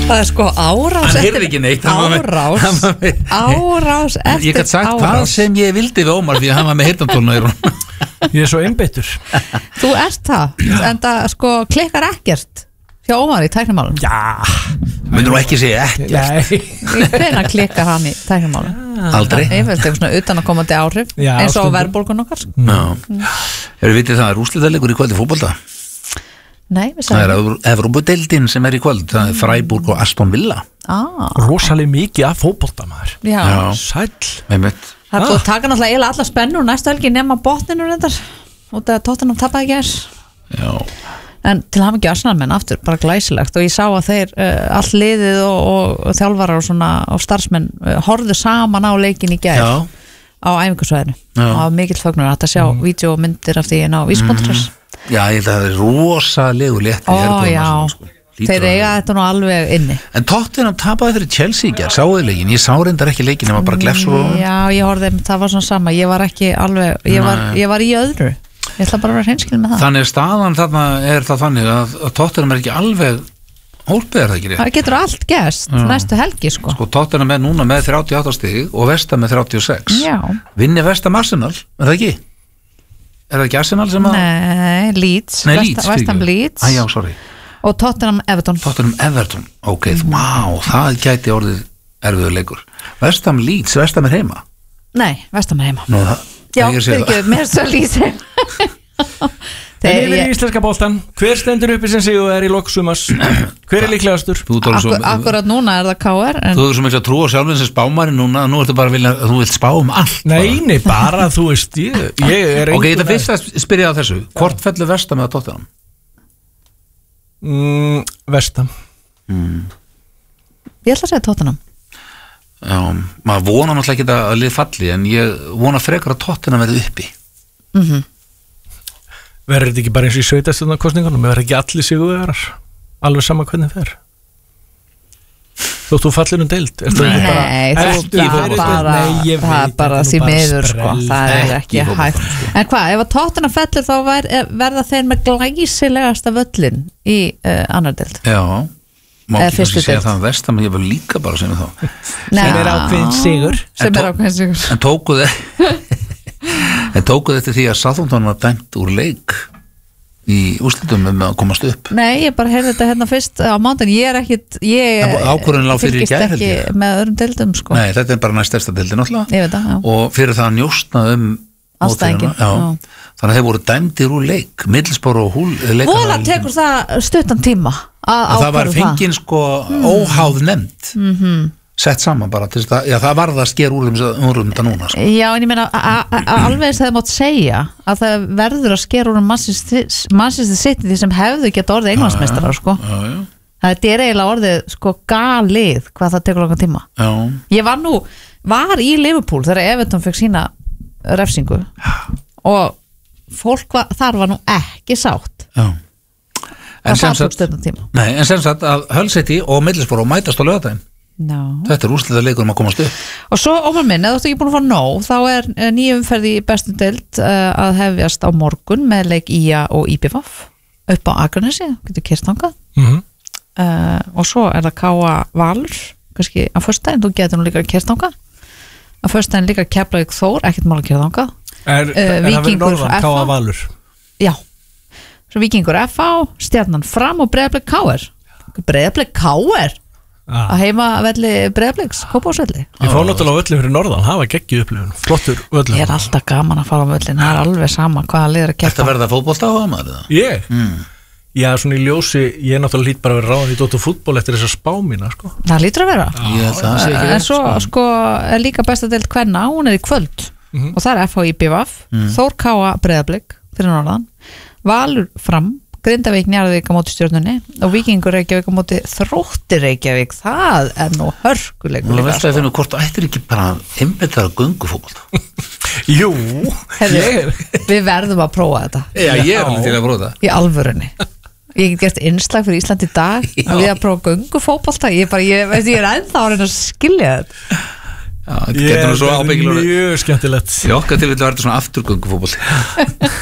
Það sko árás Hann heyrði ekki neitt Árás eftir Ég gæti sagt hvað sem ég vildi við Ómar því að hann var með heyrnartólna í hún Ég svo einbeittur Þú ert það, en það sko klikkar ekkert hjá Ómar í tæknimálum Já Myndur þú ekki segja ekkert Hvenær klikkar hann í tæknimálum? Aldrei Ég veist eitthvað svona utan að komandi áhrif Já, eins og stundum. verðbólgun okkar Erum vitið það er úrslitaleikur í kvöld í fótbolta Nei, við Það sagðum er Evrópudeildin sem er í kvöld Það er Freiburg og Aston Villa Rosalega mikið af fótbolta maður Já, Sæll Einmitt. það er búið að taka náttúrulega eiginlega alla spennu næstu helgi nema botninu reyndar út af Tottenham tapaði gær Já en til hafa ekki Arsenalmenn aftur, bara glæsilegt og ég sá að þeir all liðið og þjálfarar og svona og starfsmenn horfðu saman á leikin í gær Já á æfingarsvæðinu og það var mikill fögnur að sjá vídeómyndir af því inn á Vísbóndurins Já, ég held að það er rosalegu létt já, þeir eiga þetta nú alveg inni En Tottenham tapaði fyrir Chelsea í gær, sáðu leikin Ég sá reyndar ekki leikin, það var bara glefsur Já, ég horfði, það var svona sama ég var ekki alveg, ég var í öðru ég ætla bara að vera hreinskil með það Þannig staðan þarna er það þannig að Tottenham er ekki alveg hólpið það ekki rétt Það getur allt gerst næstu helgi sko Tottenham er núna með 38 stig og Vestam með 36 Já Vinni Vestam Arsenal, er það ekki? Er það ekki Arsenal sem að Nei, Leeds, Vestam Leeds Já, sorry og Tottenham Everton ok, það gæti orðið erfiður leikur Vestam Leeds, Vestam er heima Nei, Vestam er heima Nú, Já, fyrir ekki, mér svo Leeds En yfir í íslenska boltan Hver stendur uppi sem sigur er í loksumas? Hver er líklegastur? Akkurat núna er það KR Þú hefur svo mikil að trúa sjálfinn sem spámari núna Nú ertu bara að vilja, þú vilt spá allt Nei, bara þú veist Ég er Ok, þetta fyrst að spyrja á þessu Hvort fellur Vestam eða Tottenham? Vestam Ég ætla að segja Tottenham Já, maður vonar náttúrulega ekki að lið falli en ég vona frekar að Tottenham verði uppi Verður þetta ekki bara eins og í sveitarstjórnarkosningunum verður ekki allir sigurvegarar alveg sama hvernig fer Þótt þú fallir deild Nei, það er bara því miður sko, það er ekki hægt En hvað, ef að Tottenham fellur þá verða þeir með glæsilegasta völlin í annar deild Já, má ekki kannski segja það að Vestam ég var líka bara að segja þá sem er ákveðin sigur En tókuð þetta því að Southampton var dæmt úr leik í úrslitum að komast upp Nei, ég bara heyrði þetta hérna fyrst á mándaginn ég ákvörðun lá fyrir í gær held ég með öðrum deildum sko Nei, þetta er bara næst stærsta deildin alltaf og fyrir það að njóstna Ástæðingin Þannig að þeir voru dæmdir úr leik Middlesbrough og Hull Vola tekur það stuttan tíma Það var fengin sko óháð nefnd sett saman bara til þess að það varð að sker úr þetta núna sko. Já, en ég meina alveg þess að það mátt segja að það verður að sker úr Manchester City því sem hefðu geta orðið englandsmeistarar sko. Það er eiginlega orðið sko galið hvað það tekur langan tíma Ég var í Liverpool þegar Everton fekk sína refsingu og fólk þar var nú ekki sátt En sem sagt að Hull City og Middlesbrough mætast á laugardaginn Þetta er úrslitað leikur að komast upp Og svo Ómar minn, ef þú ert ekki búin að fá nóg þá er nýja umferð í bestu deild að hefjast á morgun með leik IA og IBVF upp á Akranesi, getur keyrt þangað og svo er það K.A. Valur kannski á föstudaginn, þú getur nú líka keyrt þangað á föstudaginn líka Keflavík Þór, ekkert mál að keyra þangað Er það fyrir norðan K.A. Valur? Já, svo Víkingur F.A. Stjarnan Fram og Breiðablik KR að heima velli Breiðabliks, Kópavogsvelli Ég fór náttúrulega á völlin fyrir norðan, það var geggjuð upplifun flottur völlin. Ég er alltaf gaman að fara á völlin, það er alveg sama hvaða lið er að keppa Þetta verða fótbolta á maður? Ég? Já, svona í ljósi, ég náttúrulega lít bara að vera ráðan í dóttu fútból eftir þessa spá mína sko. Það lítur að vera En svo sko er líka besta deild kvenna, hún er í kvöld og það er FH IBVF Þór K.A. Breiðablik fyrir norðan Valur Fram Grindavík Njarðvík á móti Stjörnunni og Víkingur Reykjavík á móti Þróttir Reykjavík það er nú hörkuleikur Nú veist að hvort ættir ekki bara einbeittar að göngufótbolta Jú Við verðum að prófa þetta Já, ég er alveg til að prófa þetta Í alvörunni Ég get gert innslag fyrir Ísland í dag að við að prófa göngufótbolta ég er ennþá að reyna að skilja þetta Ég er mjög skemmtilegt Í okkar til þetta verður svona afturgöngufótbolti